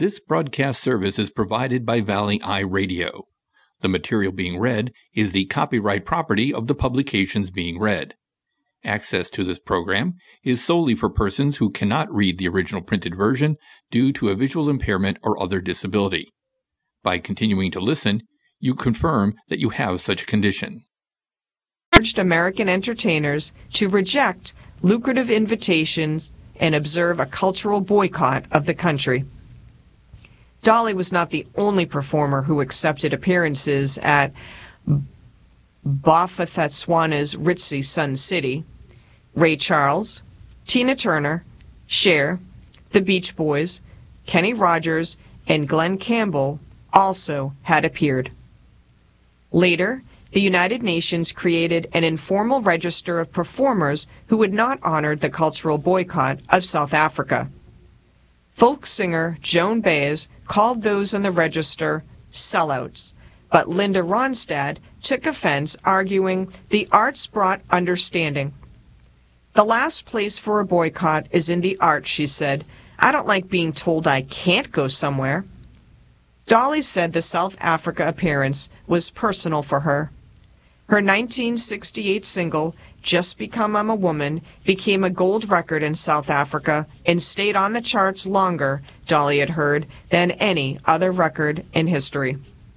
This broadcast service is provided by Valley Eye Radio. The material being read is the copyright property of the publications being read. Access to this program is solely for persons who cannot read the original printed version due to a visual impairment or other disability. By continuing to listen, you confirm that you have such a condition. Urged American entertainers to reject lucrative invitations and observe a cultural boycott of the country. Dolly was not the only performer who accepted appearances at Bophuthatswana's ritzy Sun City. Ray Charles, Tina Turner, Cher, the Beach Boys, Kenny Rogers, and Glenn Campbell also had appeared. Later, the United Nations created an informal register of performers who had not honored the cultural boycott of South Africa. Folk singer Joan Baez called those on the register sellouts, but Linda Ronstadt took offense, arguing the arts brought understanding. "The last place for a boycott is in the arts," she said. "I don't like being told I can't go somewhere." Dolly said the South Africa appearance was personal for her. Her 1968 single, Just Become I'm a Woman, became a gold record in South Africa and stayed on the charts longer, Dolly had heard, than any other record in history.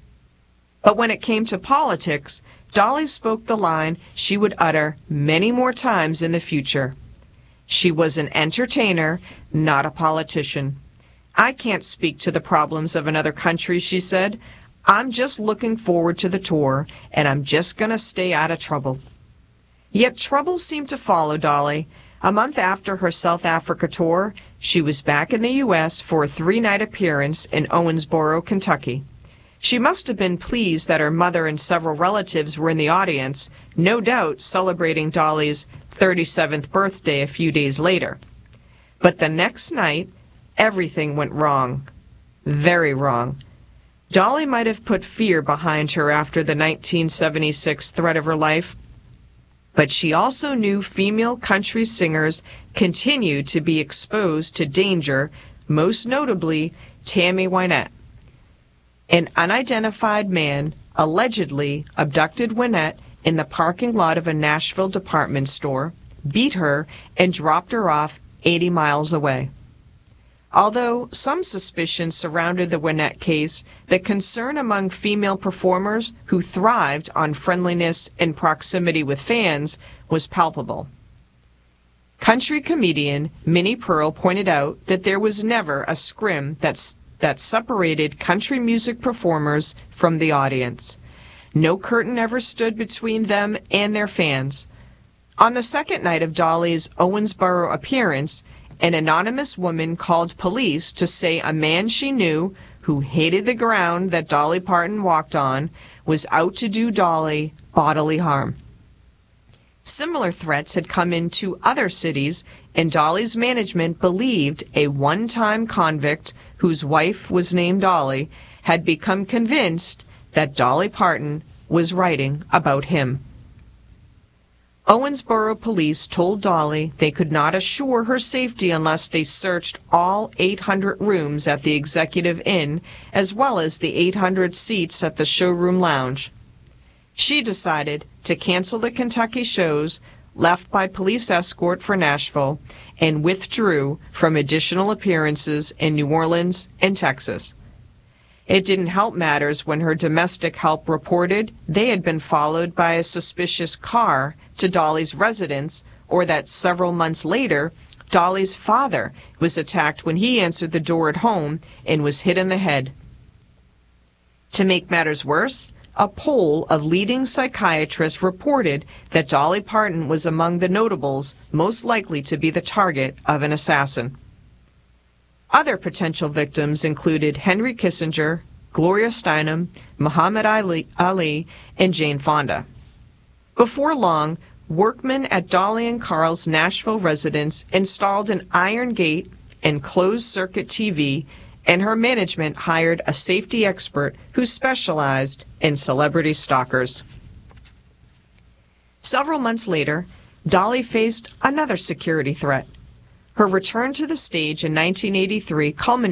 But when it came to politics, Dolly spoke the line she would utter many more times in the future. She was an entertainer, not a politician. "I can't speak to the problems of another country," she said. "I'm just looking forward to the tour, and I'm just going to stay out of trouble." Yet trouble seemed to follow Dolly. A month after her South Africa tour, she was back in the U.S. for a 3-night appearance in Owensboro, Kentucky. She must have been pleased that her mother and several relatives were in the audience, no doubt celebrating Dolly's 37th birthday a few days later. But the next night, everything went wrong. Very wrong. Dolly might have put fear behind her after the 1976 threat of her life, but she also knew female country singers continued to be exposed to danger, most notably Tammy Wynette. An unidentified man allegedly abducted Wynette in the parking lot of a Nashville department store, beat her, and dropped her off 80 miles away. Although some suspicion surrounded the Wynette case, the concern among female performers who thrived on friendliness and proximity with fans was palpable. Country comedian Minnie Pearl pointed out that there was never a scrim that separated country music performers from the audience. No curtain ever stood between them and their fans. On the second night of Dolly's Owensboro appearance, an anonymous woman called police to say a man she knew, who hated the ground that Dolly Parton walked on, was out to do Dolly bodily harm. Similar threats had come into other cities, and Dolly's management believed a one-time convict, whose wife was named Dolly, had become convinced that Dolly Parton was writing about him. Owensboro police told Dolly they could not assure her safety unless they searched all 800 rooms at the Executive Inn, as well as the 800 seats at the showroom lounge. She decided to cancel the Kentucky shows, left by police escort for Nashville, and withdrew from additional appearances in New Orleans and Texas. It didn't help matters when her domestic help reported they had been followed by a suspicious car to Dolly's residence, or that several months later, Dolly's father was attacked when he answered the door at home and was hit in the head. To make matters worse, a poll of leading psychiatrists reported that Dolly Parton was among the notables most likely to be the target of an assassin. Other potential victims included Henry Kissinger, Gloria Steinem, Muhammad Ali, and Jane Fonda. Before long, workmen at Dolly and Carl's Nashville residence installed an iron gate and closed-circuit TV, and her management hired a safety expert who specialized in celebrity stalkers. Several months later, Dolly faced another security threat. Her return to the stage in 1983 culminated